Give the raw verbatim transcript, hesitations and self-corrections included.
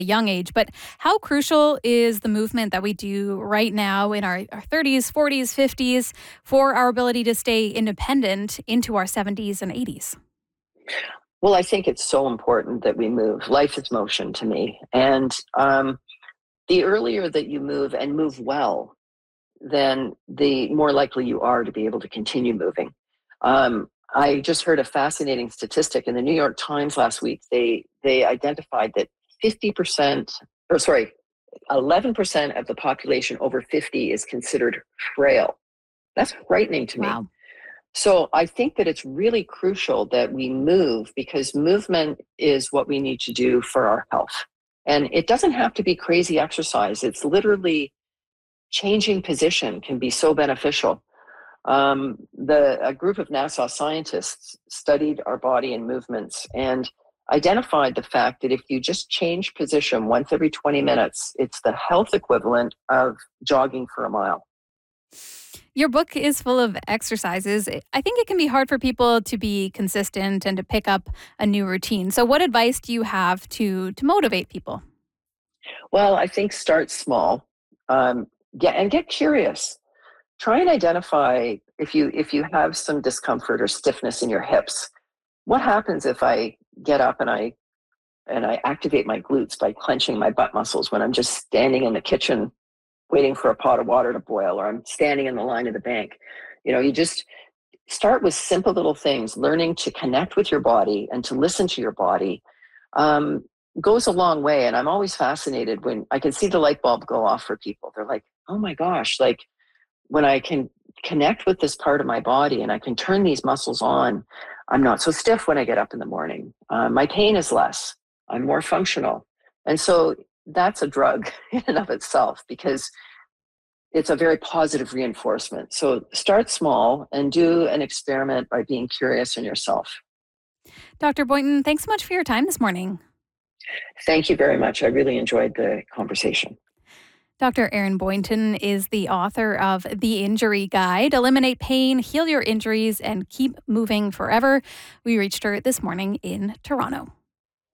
young age, but how crucial is the movement that we do right now in our, our thirties, forties, fifties for our ability to stay independent into our seventies and eighties? Well, I think it's so important that we move. Life is motion to me. And um, the earlier that you move and move well, then the more likely you are to be able to continue moving. Um, I just heard a fascinating statistic in the New York Times last week. They they identified that fifty percent, or sorry, eleven percent of the population over fifty is considered frail. That's frightening to me. Wow. So I think that it's really crucial that we move because movement is what we need to do for our health. And it doesn't have to be crazy exercise. It's literally changing position can be so beneficial. Um, the a group of NASA scientists studied our body and movements and identified the fact that if you just change position once every twenty minutes, it's the health equivalent of jogging for a mile. Your book is full of exercises. I think it can be hard for people to be consistent and to pick up a new routine. So what advice do you have to to motivate people? Well, I think start small, um, get and get curious. Try and identify if you if you have some discomfort or stiffness in your hips. What happens if I get up and I and I activate my glutes by clenching my butt muscles when I'm just standing in the kitchen waiting for a pot of water to boil, or I'm standing in the line of the bank? You know, you just start with simple little things. Learning to connect with your body and to listen to your body um, goes a long way. And I'm always fascinated when I can see the light bulb go off for people. They're like, oh my gosh, like when I can connect with this part of my body and I can turn these muscles on, I'm not so stiff when I get up in the morning. Uh, my pain is less. I'm more functional. And so that's a drug in and of itself because it's a very positive reinforcement. So start small and do an experiment by being curious in yourself. Doctor Boynton, thanks so much for your time this morning. Thank you very much. I really enjoyed the conversation. Doctor Erin Boynton is the author of The Injury Guide: Eliminate Pain, Heal Your Injuries, and Keep Moving Forever. We reached her this morning in Toronto.